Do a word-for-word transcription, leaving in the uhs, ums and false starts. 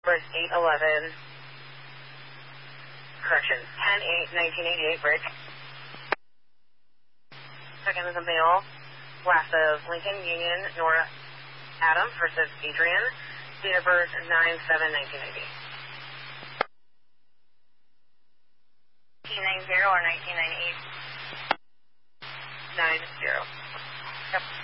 was eight eleven, correction, ten eight nineteen eighty-eight, break. Second is a male, last of Lincoln Union, Nora Adams versus Adrian, date of birth nine seven nineteen ninety. nineteen ninety or nineteen ninety-eight? nine zero. Yep.